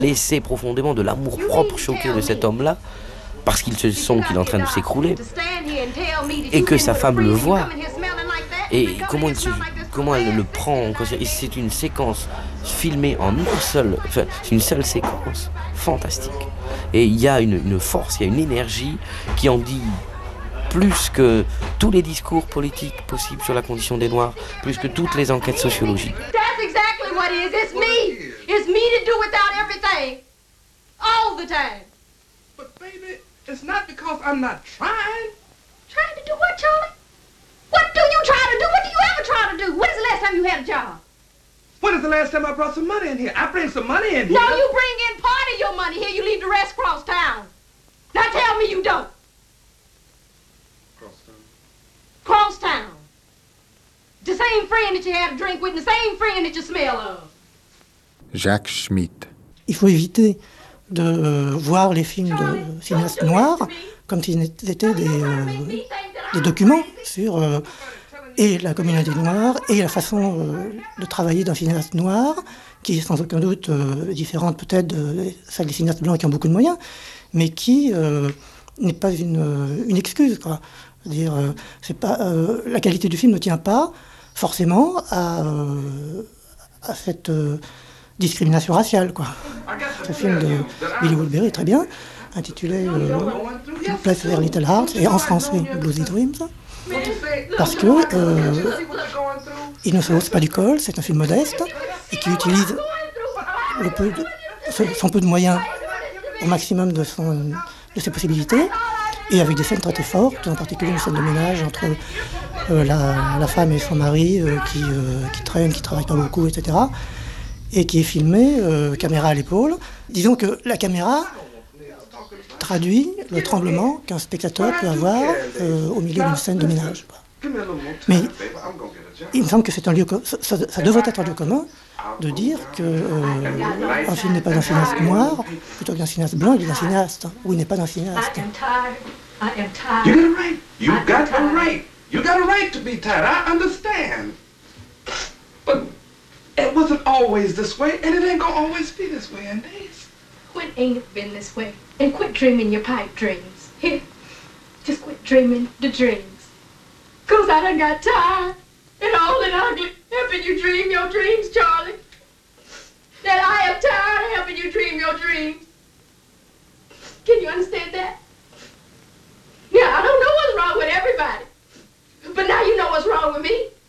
laissé profondément de l'amour-propre choqué de cet homme-là, parce qu'il se sent qu'il est en train de s'écrouler, et que sa femme le voit, et comment elle le prend. Et c'est une séquence filmée en c'est une seule séquence fantastique. Et il y a une force, il y a une énergie qui en dit plus que tous les discours politiques possibles sur la condition des Noirs, plus que toutes les enquêtes sociologiques. That's exactly what it is. It's me. It's me to do without everything. All the time. But baby, it's not because I'm not trying. Trying to do what, Charlie? What do you try to do? What do you ever try to do? When's the last time you had a job? When is the last time I brought some money in here? I bring some money in here. No, you bring in part of your money here. You leave the rest cross town. Now tell me you don't. Cross town. The same friend that you had a drink with, and the same friend that you smell of. Jacques Schmitt. Il faut éviter de voir les films de cinéastes noirs comme s'ils étaient des documents sur et la communauté noire et la façon de travailler d'un cinéaste noir, qui est sans aucun doute différente peut-être de celle des cinéastes blancs qui ont beaucoup de moyens, mais qui n'est pas une excuse, quoi. C'est-à-dire, c'est pas, la qualité du film ne tient pas forcément à cette discrimination raciale, quoi. Ce film de Billy Woodbury est très bien, intitulé Place vers Little Hearts, et en français Bluesy Dreams, parce que il ne se hausse pas du col, c'est un film modeste et qui utilise son peu de moyens au maximum de ses possibilités, et avec des scènes très très fortes, en particulier une scène de ménage entre la femme et son mari qui traînent, qui travaillent pas beaucoup, etc. Et qui est filmée caméra à l'épaule. Disons que la caméra traduit le tremblement qu'un spectateur peut avoir au milieu d'une scène de ménage. Mais il me semble que c'est un lieu, ça devrait être un lieu commun de dire qu'un film n'est pas un cinéaste noir, plutôt qu'un cinéaste blanc, il est un cinéaste, ou il n'est pas un cinéaste. You got a right. You got a right to be tired. I understand. But it wasn't always this way, and it ain't gonna always be this way, Andes. When ain't it been this way? And quit dreaming your pipe dreams. Here, just quit dreaming the dreams. 'Cause I done got tired and old and ugly helping you dream your dreams, Charlie. That I am tired of helping you dream your dreams. Can you understand that? Yeah, I don't know what's wrong with everybody. But now you know what's wrong with me.